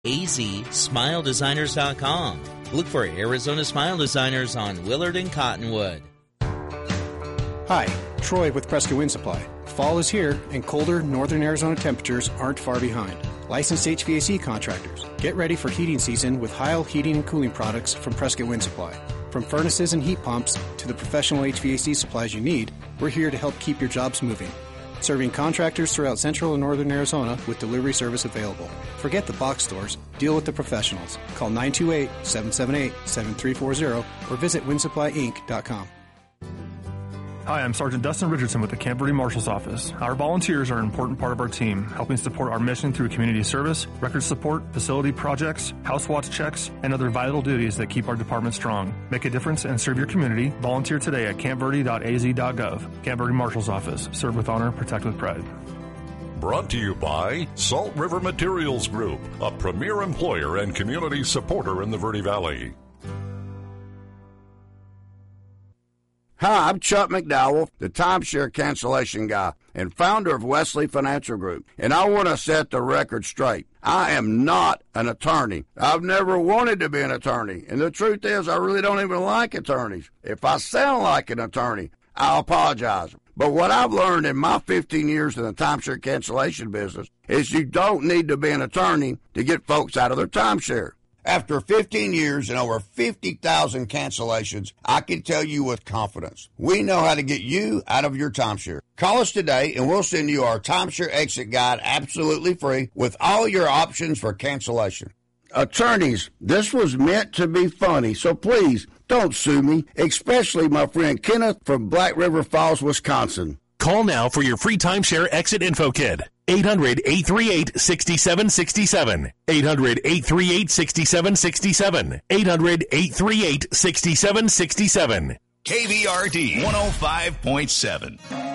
azsmiledesigners.com. Look for Arizona Smile Designers on Willard and Cottonwood. Hi, Troy with Prescott Wind Supply. Fall is here, and colder northern Arizona temperatures aren't far behind. Licensed HVAC contractors, get ready for heating season with Heil Heating and Cooling products from Prescott Wind Supply. From furnaces and heat pumps to the professional HVAC supplies you need, we're here to help keep your jobs moving. Serving contractors throughout central and northern Arizona with delivery service available. Forget the box stores. Deal with the professionals. Call 928-778-7340 or visit windsupplyinc.com. Hi, I'm Sergeant Dustin Richardson with the Camp Verde Marshal's Office. Our volunteers are an important part of our team, helping support our mission through community service, record support, facility projects, house watch checks, and other vital duties that keep our department strong. Make a difference and serve your community. Volunteer today at campverde.az.gov. Camp Verde Marshal's Office. Serve with honor, protect with pride. Brought to you by Salt River Materials Group, a premier employer and community supporter in the Verde Valley. Hi, I'm Chuck McDowell, the timeshare cancellation guy and founder of Wesley Financial Group, and I want to set the record straight. I am not an attorney. I've never wanted to be an attorney, and the truth is I really don't even like attorneys. If I sound like an attorney, I apologize. But what I've learned in my 15 years in the timeshare cancellation business is you don't need to be an attorney to get folks out of their timeshare. After 15 years and over 50,000 cancellations, I can tell you with confidence, we know how to get you out of your timeshare. Call us today and we'll send you our timeshare exit guide absolutely free with all your options for cancellation. Attorneys, this was meant to be funny, so please don't sue me, especially my friend Kenneth from Black River Falls, Wisconsin. Call now for your free timeshare exit info kit. 800-838-6767. 800-838-6767. 800-838-6767. KVRD 105.7.